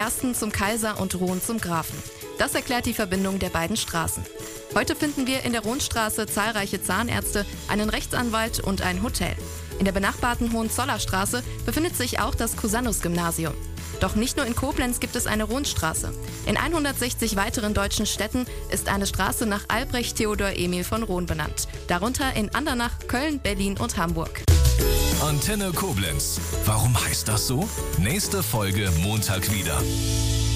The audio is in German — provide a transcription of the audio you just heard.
Kasten zum Kaiser und Rohn zum Grafen. Das erklärt die Verbindung der beiden Straßen. Heute finden wir in der Rohnstraße zahlreiche Zahnärzte, einen Rechtsanwalt und ein Hotel. In der benachbarten Hohenzollerstraße befindet sich auch das Cusanus-Gymnasium. Doch nicht nur in Koblenz gibt es eine Rohnstraße. In 160 weiteren deutschen Städten ist eine Straße nach Albrecht Theodor Emil von Rohn benannt. Darunter in Andernach, Köln, Berlin und Hamburg. Antenne Koblenz. Warum heißt das so? Nächste Folge Montag wieder.